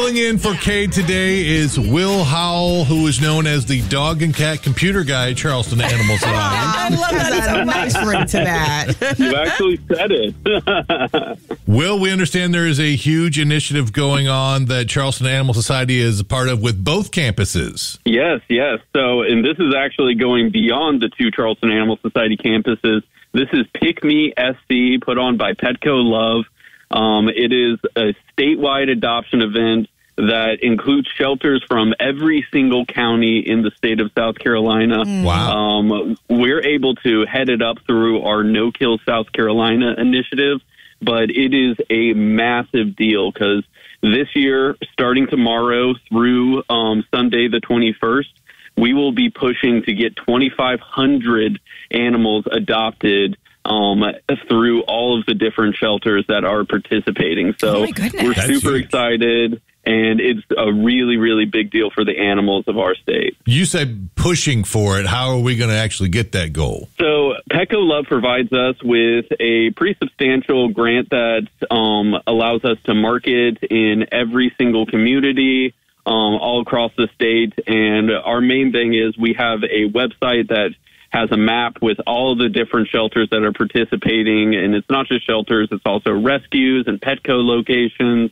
Filling in for Kay today is Will Howell, who is known as the dog and cat computer guy at Charleston Animal Society. I love that. A nice ring to that. You actually said it. Will, we understand there is a huge initiative going on that Charleston Animal Society is a part of with both campuses. Yes. So, and this is actually going beyond the two Charleston Animal Society campuses. This is Pick Me SC, put on by Petco Love. It is a statewide adoption event that includes shelters from every single county in the state of South Carolina. Wow. We're able to head it up through our No Kill South Carolina initiative, but it is a massive deal because this year, starting tomorrow through Sunday the 21st, we will be pushing to get 2,500 animals adopted through all of the different shelters that are participating. So we're super excited, and it's a really, really big deal for the animals of our state. You said pushing for it. How are we going to actually get that goal? So Petco Love provides us with a pretty substantial grant that allows us to market in every single community all across the state. And our main thing is we have a website that has a map with all of the different shelters that are participating. And it's not just shelters, it's also rescues and Petco locations.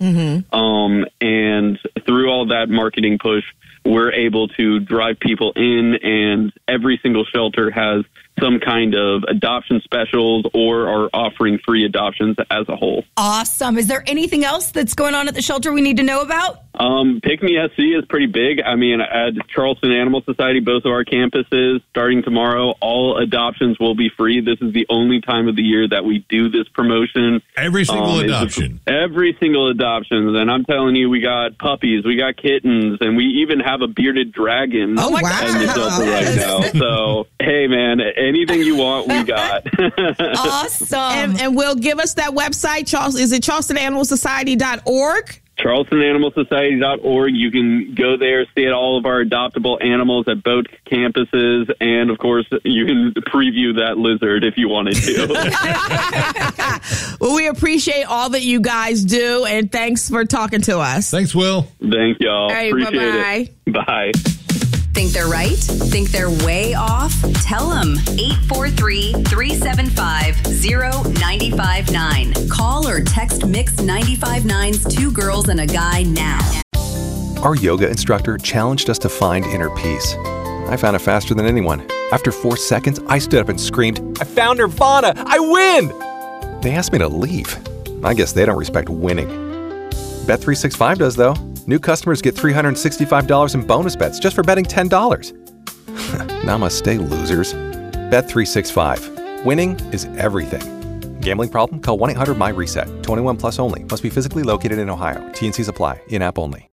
And through all that marketing push, we're able to drive people in, and every single shelter has some kind of adoption specials or are offering free adoptions as a whole. Awesome. Is there anything else that's going on at the shelter we need to know about? Pick Me SC is pretty big. I mean, at Charleston Animal Society, both of our campuses, starting tomorrow, all adoptions will be free. This is the only time of the year that we do this promotion. Every single adoption. Every single adoption. And I'm telling you, we got puppies, we got kittens, and we even have a bearded dragon in the shelter right now. So, hey, man, anything you want, we got. Awesome. And Will, give us that website. Is it charlestonanimalsociety.org? CharlestonAnimalSociety.org. You can go there, see all of our adoptable animals at both campuses, and of course, you can preview that lizard if you wanted to. Well, we appreciate all that you guys do, and thanks for talking to us. Thanks, Will. Thank y'all. Hey, appreciate it. Bye. Think they're right? Think they're way off? Tell them. 843-375-0959. Call or text Mix 95.9's Two Girls and a Guy now. Our yoga instructor challenged us to find inner peace. I found it faster than anyone. After 4 seconds, I stood up and screamed, "I found Nirvana! I win!" They asked me to leave. I guess they don't respect winning. Bet365 does, though. New customers get $365 in bonus bets just for betting $10. Namaste, losers. Bet365. Winning is everything. Gambling problem? Call 1-800-MY-RESET. 21 plus only. Must be physically located in Ohio. T&Cs apply. In-app only.